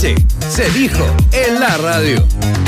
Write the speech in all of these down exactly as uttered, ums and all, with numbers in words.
noche se dijo en la radio.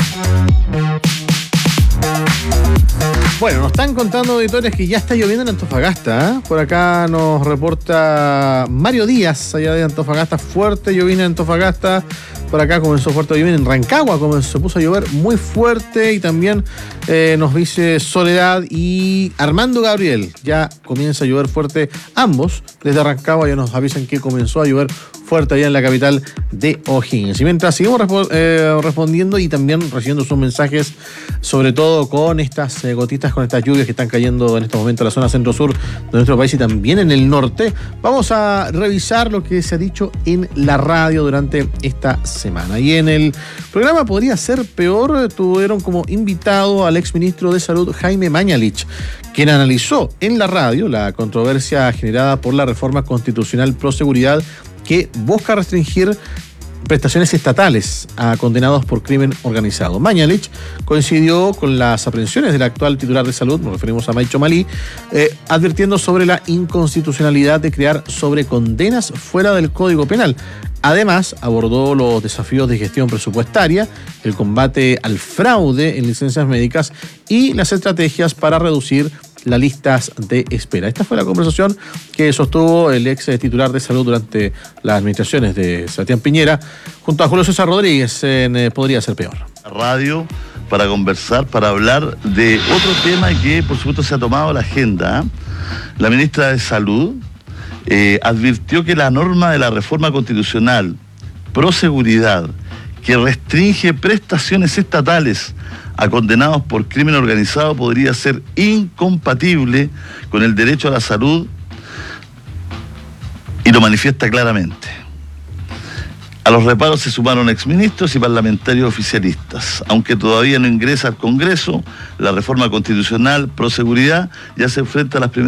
Bueno, nos están contando auditores que ya está lloviendo en Antofagasta, ¿eh? Por acá nos reporta Mario Díaz, allá de Antofagasta, fuerte llovina en Antofagasta. Por acá comenzó fuerte llover en Rancagua, comenzó, se puso a llover muy fuerte. Y también eh, nos dice Soledad y Armando Gabriel, ya comienza a llover fuerte ambos. Desde Rancagua ya nos avisan que comenzó a llover fuerte allá en la capital de O'Higgins. Y mientras seguimos respo- eh, respondiendo y también recibiendo sus mensajes, sobre todo con estas eh, gotitas, con estas lluvias que están cayendo en estos momentos en la zona centro-sur de nuestro país y también en el norte, vamos a revisar lo que se ha dicho en la radio durante esta semana. Y en el programa Podría Ser Peor tuvieron como invitado al exministro de Salud Jaime Mañalich, quien analizó en la radio la controversia generada por la reforma constitucional pro seguridad que busca restringir prestaciones estatales a condenados por crimen organizado. Mañalich coincidió con las aprehensiones del actual titular de salud, nos referimos a Maicho Malí, eh, advirtiendo sobre la inconstitucionalidad de crear sobrecondenas fuera del Código Penal. Además, abordó los desafíos de gestión presupuestaria, el combate al fraude en licencias médicas y las estrategias para reducir las listas de espera. Esta fue la conversación que sostuvo el ex titular de salud durante las administraciones de Sebastián Piñera junto a Julio César Rodríguez en eh, Podría Ser Peor. Radio para conversar, para hablar de otro tema que por supuesto se ha tomado a la agenda. ¿eh? La ministra de Salud eh, advirtió que la norma de la reforma constitucional pro seguridad que restringe prestaciones estatales a condenados por crimen organizado podría ser incompatible con el derecho a la salud y lo manifiesta claramente. A los reparos se sumaron exministros y parlamentarios oficialistas. Aunque todavía no ingresa al Congreso, la reforma constitucional pro seguridad ya se enfrenta a las primeras